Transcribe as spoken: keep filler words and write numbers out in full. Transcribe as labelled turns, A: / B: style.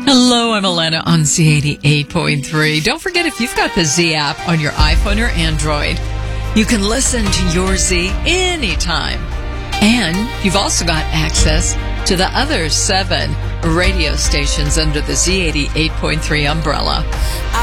A: Hello, I'm Alana on Z eighty-eight point three. Don't forget, if you've got the Z app on your iPhone or Android, you can listen to your Z anytime. And you've also got access to the other seven radio stations under the Z eighty-eight point three umbrella.